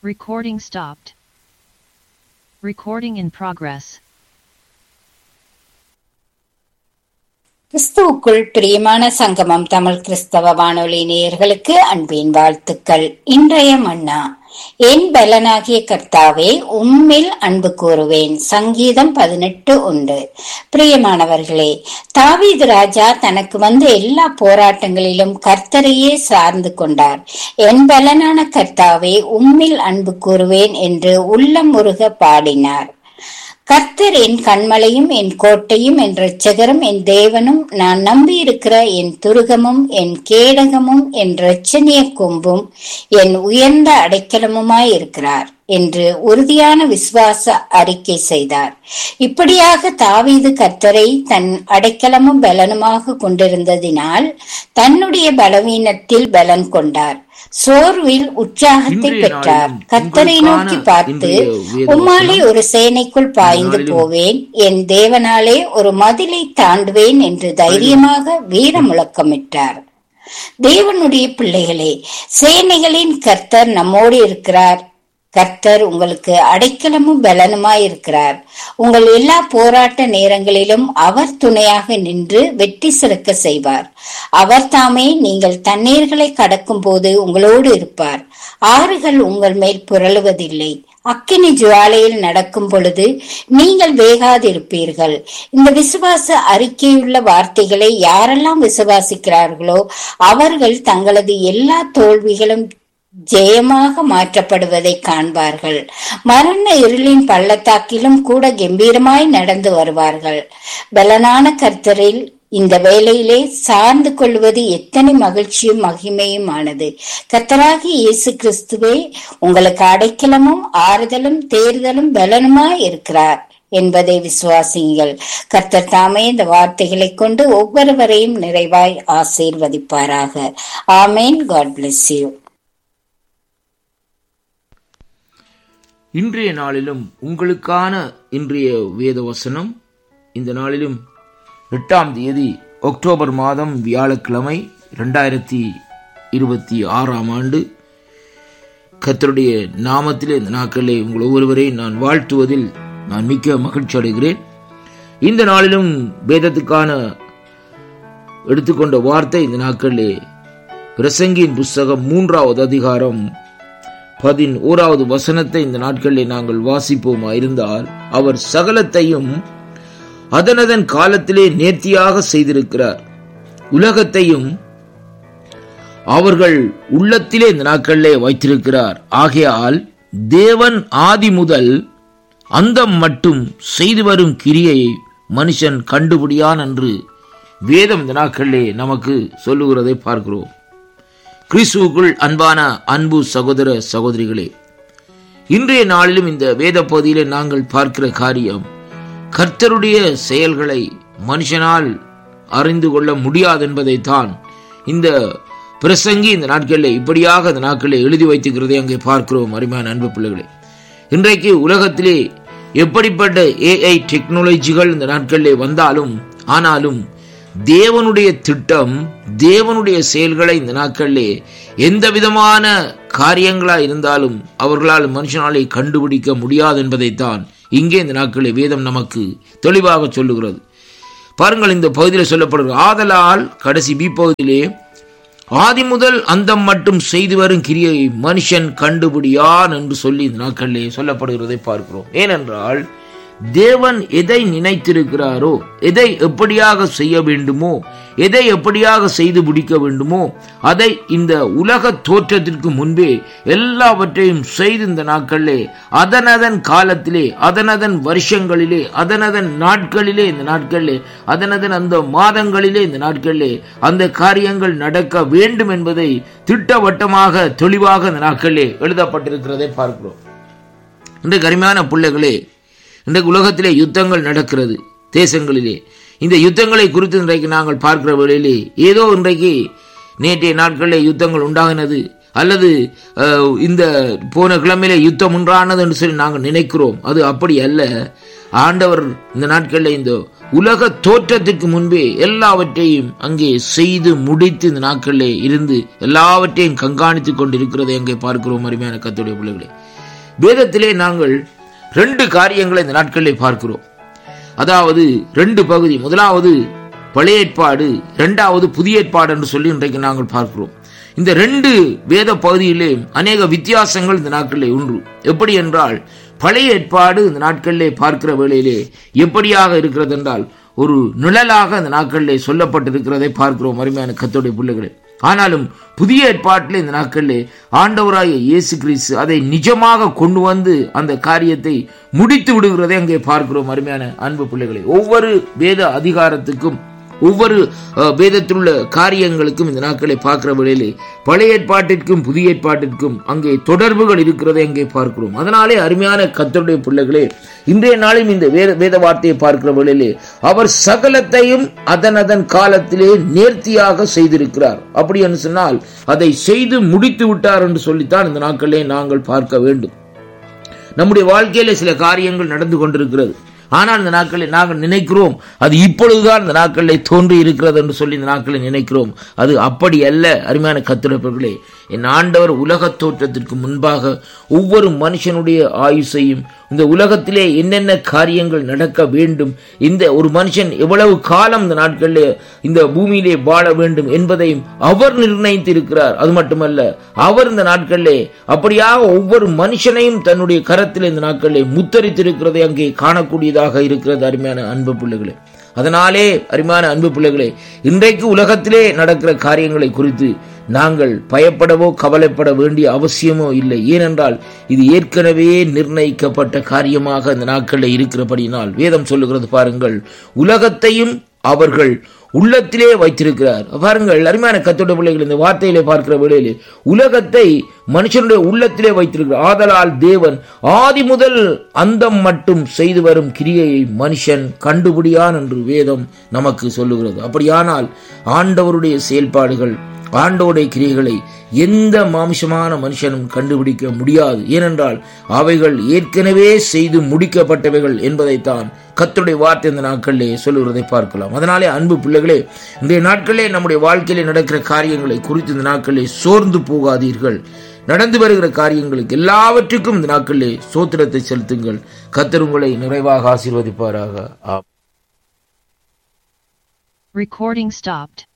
Recording stopped. Recording in progress. கிறிஸ்துவுக்குள் பிரியமான சங்கமம் தமிழ் கிறிஸ்தவ வானொலி நேயர்களுக்கு அன்பின் வாழ்த்துக்கள். இன்றைய மன்னா, என் பலனாகிய கர்த்தாவே உம்மில் அன்பு கூறுவேன். சங்கீதம் 18:1. பிரியமானவர்களே, தாவீது ராஜா தனக்கு வந்த எல்லா போராட்டங்களிலும் கர்த்தரையே சார்ந்து கொண்டார். என் பலனான கர்த்தாவே உம்மில் அன்பு கூறுவேன் என்று உள்ளம் உருக பாடினார். கர்த்தர் என் கண்மலையும் என் கோட்டையும் என் இரட்சகரும் என் தேவனும், நான் நம்பியிருக்கிற என் துருகமும் என் கேடகமும் என் இரட்சணிய கொம்பும் என் உயர்ந்த அடைக்கலமுமாயிருக்கிறார் என்று உறுதியான விசுவாச அறிக்கை செய்தார். இப்படியாக தாவீது கர்த்தரை தன் அடைக்கலமும் பலனுமாக கொண்டிருந்ததினால் தன்னுடைய பலவீனத்தில் பலன் கொண்டார், சோர்வில் உற்சாகத்தை பெற்றார். கர்த்தரை நோக்கி பார்த்து, உம்மாலே ஒரு சேனைக்குள் பாய்ந்து போவேன், என் தேவனாலே ஒரு மதிலை தாண்டுவேன் என்று தைரியமாக வீர முழக்கமிட்டார். தேவனுடைய பிள்ளைகளே, சேனைகளின் கர்த்தர் நம்மோடு இருக்கிறார். கர்த்தர் உங்களுக்கு அடைக்கலமும் பலனுமாயிருக்கிறார். உங்கள் எல்லா போராட்ட நேரங்களிலும் அவர் துணையாக நின்று வெற்றி சிறக்க செய்வார். அவர் தாமே நீங்கள் தண்ணீர்களை கடக்கும் போது உங்களோடு இருப்பார். ஆறுகள் உங்கள் மேல் புரளுவதில்லை. அக்கினி ஜுவாலையில் நடக்கும் பொழுது நீங்கள் வேகாதிருப்பீர்கள். இந்த விசுவாச அறிக்கையுள்ள வார்த்தைகளை யாரெல்லாம் விசுவாசிக்கிறார்களோ அவர்கள் தங்களது எல்லா தோல்விகளும் ஜெயமாக மாற்றப்படுவதை காண்பார்கள். மரண இருளின் பள்ளத்தாக்கிலும் கூட கம்பீரமாய் நடந்து வருவார்கள். பலனான கர்த்தரில் இந்த வேளையிலே சார்ந்து கொள்வது எத்தனை மகிழ்ச்சியும் மகிமையுமானது. கர்த்தராகி இயேசு கிறிஸ்துவே உங்களுக்கு அடைக்கலமும் ஆறுதலும் தேர்தலும் பலனுமாய் இருக்கிறார் என்பதை விசுவாசியுங்கள். கர்த்தர் தாமே இந்த வார்த்தைகளை கொண்டு ஒவ்வொருவரையும் நிறைவாய் ஆசீர்வதிப்பாராக. ஆமேன். God bless you. இன்றைய நாளிலும் உங்களுக்கான இன்றைய வேத வசனம், இந்த நாளிலும் 8ஆம் தேதி அக்டோபர் மாதம் வியாழக்கிழமை 2026ஆம் ஆண்டு. கர்த்தருடைய நாமத்திலே இந்த நாட்களிலே உங்கள் ஒவ்வொருவரையும் நான் வாழ்த்துவதில் நான் மிக்க மகிழ்ச்சி அடைகிறேன். இந்த நாளிலும் வேதத்துக்கான எடுத்துக்கொண்ட வார்த்தை இந்த நாட்களிலே பிரசங்கியின் புஸ்தகம் 3வது அதிகாரம் 11வது வசனத்தை இந்த நாட்களில் நாங்கள் வாசிப்போமா இருந்தால், அவர் சகலத்தையும் அதனதன் காலத்திலே நேர்த்தியாக செய்திருக்கிறார், உலகத்தையும் அவர்கள் உள்ளத்திலே இந்த நாட்களிலே வைத்திருக்கிறார். ஆகையால் தேவன் ஆதி முதல் அந்தம் மட்டும் செய்து வரும் கிரியையை மனுஷன் கண்டுபிடியான் என்று வேதம் இந்த நாட்களிலே நமக்கு சொல்லுகிறதை பார்க்கிறோம். கிறிஸ்துவுக்குள் அன்பான அன்பு சகோதர சகோதரிகளே, இன்றைய நாளிலும் இந்த வேத பகுதியிலே நாங்கள் பார்க்கிற காரியம், கர்த்தருடைய செயல்களை மனுஷனால் அறிந்து கொள்ள முடியாது என்பதைத்தான் இந்த பிரசங்கி இந்த நாட்களிலே இப்படியாக இந்த நாட்களிலே எழுதி வைத்துக்கிறதை அங்கே பார்க்கிறோம். அருமையான அன்பு பிள்ளைகளே, இன்றைக்கு உலகத்திலே எப்படிப்பட்ட AI டெக்னாலஜிகள் இந்த நாட்களிலே வந்தாலும் ஆனாலும் தேவனுடைய திட்டம், தேவனுடைய செயல்களை இந்த நாட்களிலே எந்த விதமான காரியங்களா இருந்தாலும் அவர்களால் மனுஷனாலே கண்டுபிடிக்க முடியாது என்பதைத்தான் இங்கே இந்த நாட்களிலே வேதம் நமக்கு தெளிவாக சொல்லுகிறது. பாருங்கள், இந்த பகுதியில் சொல்லப்படுகிறது, ஆதலால் கடைசி பி பகுதியிலே ஆதி முதல் அந்தம் மட்டும் செய்து வரும் கிரியை மனுஷன் கண்டுபிடியான் என்று சொல்லி இந்த நாட்களிலே சொல்லப்படுகிறதை பார்க்கிறோம். ஏனென்றால் தேவன் எதை நினைத்திருக்கிறாரோ, எதை எப்படியாக செய்ய வேண்டுமோ, எதை எப்படியாக செய்து முடிக்க வேண்டுமோ அதை இந்த உலக தோற்றத்திற்கு முன்பே எல்லாவற்றையும் செய்து இந்த நாட்களிலே அதனதன் காலத்திலே, அதனதன் வருஷங்களிலே, அதனதன் நாட்களிலே, இந்த நாட்களிலே அதனதன் அந்த மாதங்களிலே இந்த நாட்களிலே அந்த காரியங்கள் நடக்க வேண்டும் என்பதை திட்டவட்டமாக தெளிவாக இந்த நாட்களிலே எழுதப்பட்டிருக்கிறதை பார்க்கிறோம். இன்றைக்கு அருமையான பிள்ளைகளே, இன்றைக்கு உலகத்திலே யுத்தங்கள் நடக்கிறது தேசங்களிலே. இந்த யுத்தங்களை குறித்து இன்றைக்கு நாங்கள் பார்க்கிற வேளையிலே ஏதோ இன்றைக்கு நேற்றைய நாட்களிலே யுத்தங்கள் உண்டாகினது அல்லது இந்த போன கிழமையிலே யுத்தம் உண்டானது என்று சொல்லி நாங்கள் நினைக்கிறோம். அது அப்படி அல்ல. ஆண்டவர் இந்த நாட்களில் இந்த உலக தோற்றத்திற்கு முன்பே எல்லாவற்றையும் அங்கே செய்து முடித்து இந்த நாட்களிலே இருந்து எல்லாவற்றையும் கண்காணித்துக் கொண்டிருக்கிறதை அங்கே பார்க்கிறோம். அருமையான கர்த்தருடைய பிள்ளைகளே, வேதத்திலே நாங்கள் 2 காரியங்களை இந்த நாட்களிலே பார்க்கிறோம். அதாவது 2 பகுதி. முதலாவது பழைய ஏற்பாடு, 2வது புதிய ஏற்பாடு என்று சொல்லி இன்றைக்கு நாங்கள் பார்க்கிறோம். இந்த 2 வேத பகுதியிலே அநேக வித்தியாசங்கள் இந்த நாட்களிலே உண்டு. எப்படி என்றால், பழைய ஏற்பாடு இந்த நாட்களிலே பார்க்கிற வேளையிலே எப்படியாக இருக்கிறது என்றால், ஒரு நிழலாக இந்த நாட்களிலே சொல்லப்பட்டிருக்கிறதை பார்க்கிறோம். அருமையான கர்த்தருடைய பிள்ளைகளே, ஆனாலும் புதிய ஏற்பாட்டில் இந்த நாட்களிலே ஆண்டவராகிய இயேசு கிறிஸ்து அதை நிஜமாக கொண்டு வந்து அந்த காரியத்தை முடித்து விடுகிறதை அங்கே பார்க்கிறோம். அருமையான அன்பு பிள்ளைகளே, ஒவ்வொரு வேத அதிகாரத்துக்கும் ஒவ்வொரு வேதத்தில் உள்ள காரியங்களுக்கும் இந்த நாட்களை பார்க்கிற வேளையிலே பழைய ஏற்பாட்டிற்கும் புதிய ஏற்பாட்டிற்கும் அங்கே தொடர்புகள் இருக்கிறதை அங்கே பார்க்கிறோம். அதனாலே அருமையான கர்த்தருடைய பிள்ளைகளே, இன்றைய நாளும் இந்த வேத வார்த்தையை பார்க்கிற வேளையிலே அவர் சகலத்தையும் அதன் காலத்திலே நேர்த்தியாக செய்திருக்கிறார். அப்படி என்று சொன்னால் அதை செய்து முடித்து விட்டார் என்று சொல்லித்தான் இந்த நாட்களிலே நாங்கள் பார்க்க வேண்டும். நம்முடைய வாழ்க்கையில சில காரியங்கள் நடந்து கொண்டிருக்கிறது. ஆனால் இந்த நாட்களில் நாங்கள் நினைக்கிறோம் அது இப்பொழுதுதான் இந்த நாட்களில் தோன்றி இருக்கிறது என்று சொல்லி இந்த நாட்களில் நினைக்கிறோம். அது அப்படி அல்ல. அருமையான கர்த்தருடைய, என் ஆண்டவர் உலக தோற்றத்திற்கு முன்பாக ஒவ்வொரு மனுஷனுடைய ஆயுசையும், இந்த உலகத்திலே என்னென்ன காரியங்கள் நடக்க வேண்டும், இந்த ஒரு மனுஷன் எவ்வளவு காலம் இந்த நாட்களிலே இந்த பூமியிலே வாழ வேண்டும் என்பதையும் அவர் நிர்ணயித்து இருக்கிறார். அது மட்டுமல்ல, அவர் இந்த நாட்களிலே அப்படியாக ஒவ்வொரு மனுஷனையும் தன்னுடைய கரத்தில் இந்த நாட்களிலே முத்தரித்திருக்கிறதை அங்கே காணக்கூடியதாக இருக்கிறது. அருமையான அன்பு பிள்ளைகளே, அதனாலே அருமையான அன்பு பிள்ளைகளே, இன்றைக்கு உலகத்திலே நடக்கிற காரியங்களை குறித்து நாங்கள் பயப்படவோ கவலைப்பட வேண்டிய அவசியமோ இல்லை. ஏனென்றால் இது ஏற்கனவே நிர்ணயிக்கப்பட்ட காரியமாக இந்த நாட்களில் இருக்கிறபடினால் வேதம் சொல்லுகிறது. பாருங்கள், உலகத்தையும் அவர்கள் உள்ளத்திலே வைத்திருக்கிறார். பாருங்கள் அருமையான கர்த்தருடைய பிள்ளைகள், இந்த வார்த்தையிலே பார்க்கிற வேளையிலே உலகத்தை மனுஷனுடைய உள்ளத்திலே வைத்திருக்கிறார். ஆதலால் தேவன் ஆதி முதல் அந்தம் மட்டும் செய்து வரும் கிரியையை மனுஷன் கண்டுபிடியான் என்று வேதம் நமக்கு சொல்லுகிறது. அப்படியானால் ஆண்டவருடைய செயல்பாடுகள், ஆண்டவருடைய கிரியைகளை எந்த மாம்சமான மனுஷனும் கண்டுபிடிக்க முடியாது. ஏனென்றால் அவைகள் ஏற்கனவே செய்து முடிக்கப்பட்டவைகள் என்பதைத்தான் கர்த்தருடைய வார்த்தை இந்த நாட்களிலே சொல்லுகிறதை பார்க்கலாம். அதனாலே அன்பு பிள்ளைகளே, இன்றைய நாட்களிலே நம்முடைய வாழ்க்கையிலே நடக்கிற காரியங்களை குறித்து இந்த நாட்களிலே சோர்ந்து போகாதீர்கள். நடந்து வருகிற காரியங்களுக்கு எல்லாவற்றுக்கும் இந்த நாட்களிலே ஸ்தோத்திரத்தை செலுத்துங்கள். கர்த்தர் உங்களை நிறைவாக ஆசீர்வதிப்பாராக. Recording stopped.